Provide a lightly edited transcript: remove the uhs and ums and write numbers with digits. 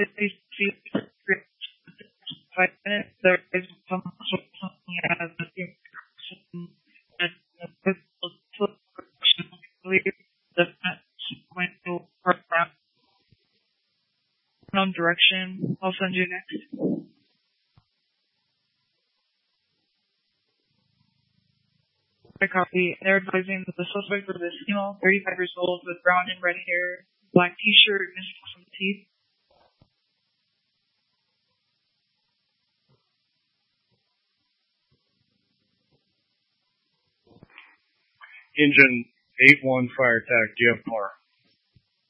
5 minutes. There is some as the unknown direction. I'll send you next. I copy. They're advising that the suspect was a female, 35 years old, with brown and red hair, black t-shirt, missing some teeth. Engine 8-1 fire attack. Do you have more?